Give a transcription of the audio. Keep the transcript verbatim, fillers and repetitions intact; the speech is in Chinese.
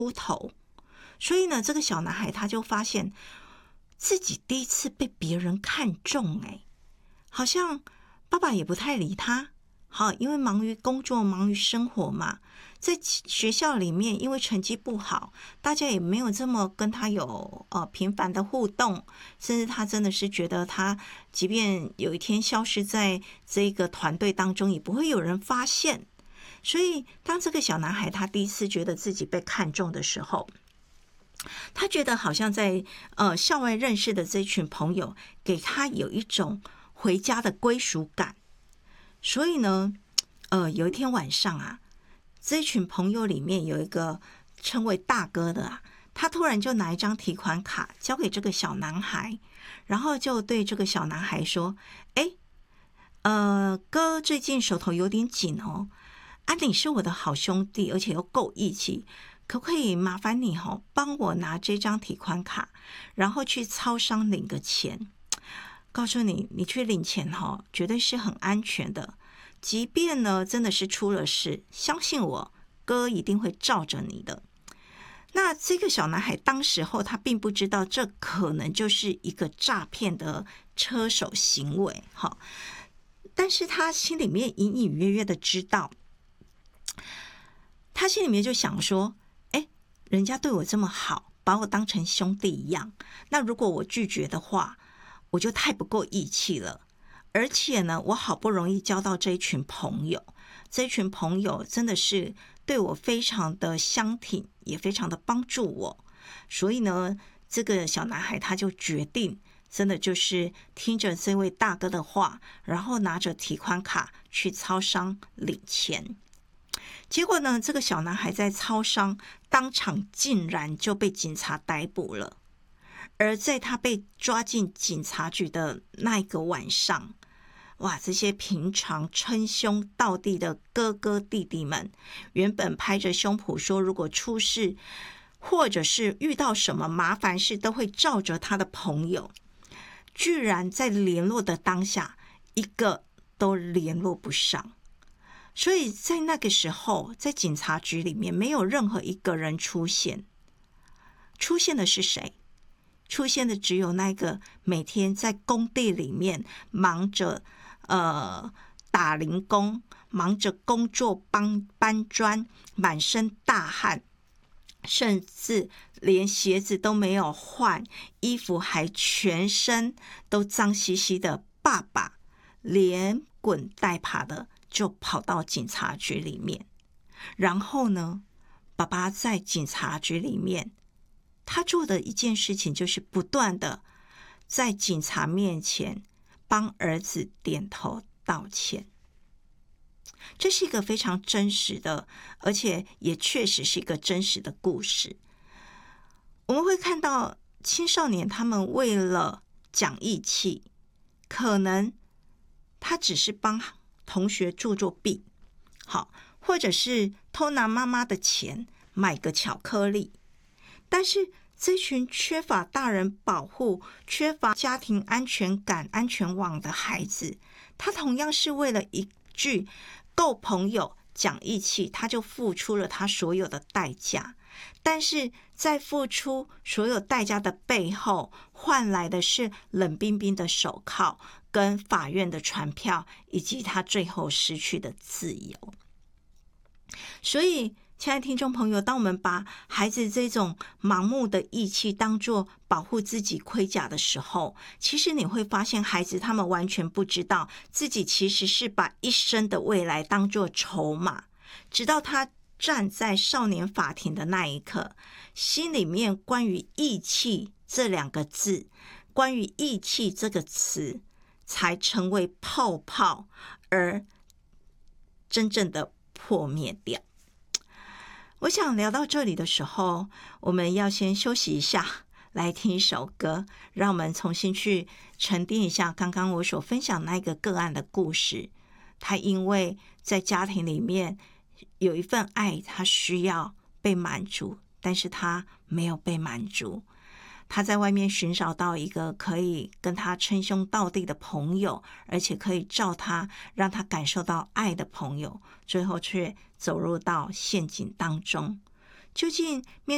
出头。所以呢，这个小男孩他就发现自己第一次被别人看中，哎，好像爸爸也不太理他。好，因为忙于工作，忙于生活嘛，在学校里面，因为成绩不好，大家也没有这么跟他有呃频繁的互动，甚至他真的是觉得他即便有一天消失在这个团队当中，也不会有人发现。所以，当这个小男孩他第一次觉得自己被看中的时候，他觉得好像在呃校外认识的这群朋友给他有一种回家的归属感。所以呢，呃，有一天晚上啊，这群朋友里面有一个称为大哥的啊，他突然就拿一张提款卡交给这个小男孩，然后就对这个小男孩说：“哎，呃，哥最近手头有点紧哦，啊，你是我的好兄弟，而且又够义气，可不可以麻烦你哦，帮我拿这张提款卡，然后去超商领个钱？告诉你，你去领钱哈，绝对是很安全的。即便呢真的是出了事，相信我，哥一定会罩着你的。”那这个小男孩当时候他并不知道，这可能就是一个诈骗的车手行为，哈。但是他心里面隐隐约约的知道，他心里面就想说：“哎，人家对我这么好，把我当成兄弟一样，那如果我拒绝的话，我就太不够义气了。而且呢，我好不容易交到这一群朋友，这一群朋友真的是对我非常的相挺，也非常的帮助我。所以呢，这个小男孩他就决定，真的就是听着这位大哥的话，然后拿着提款卡去超商领钱。结果呢，这个小男孩在超商当场竟然就被警察逮捕了。而在他被抓进警察局的那个晚上，哇，这些平常称兄道弟的哥哥弟弟们，原本拍着胸脯说如果出事或者是遇到什么麻烦事都会罩着他的朋友，居然在联络的当下一个都联络不上。所以在那个时候，在警察局里面没有任何一个人出现。出现的是谁？出现的只有那个每天在工地里面忙着呃打零工，忙着工作搬搬砖，满身大汗，甚至连鞋子都没有换，衣服还全身都脏兮兮的爸爸，连滚带爬的就跑到警察局里面。然后呢，爸爸在警察局里面他做的一件事情就是不断的在警察面前帮儿子点头道歉。这是一个非常真实的，而且也确实是一个真实的故事。我们会看到青少年他们为了讲义气，可能他只是帮同学做作弊，好，或者是偷拿妈妈的钱买个巧克力。但是这群缺乏大人保护、缺乏家庭安全感、安全网的孩子，他同样是为了一句够朋友、讲义气，他就付出了他所有的代价。但是在付出所有代价的背后，换来的是冷冰冰的手铐、跟法院的传票，以及他最后失去的自由。所以亲爱的听众朋友，当我们把孩子这种盲目的义气当作保护自己盔甲的时候，其实你会发现孩子他们完全不知道自己其实是把一生的未来当作筹码，直到他站在少年法庭的那一刻，心里面关于义气这两个字，关于义气这个词才成为泡泡，而真正的破灭掉。我想聊到这里的时候，我们要先休息一下，来听一首歌，让我们重新去沉淀一下刚刚我所分享那个个案的故事。他因为在家庭里面有一份爱，他需要被满足，但是他没有被满足。他在外面寻找到一个可以跟他称兄道弟的朋友，而且可以照他让他感受到爱的朋友，最后却走入到陷阱当中。究竟面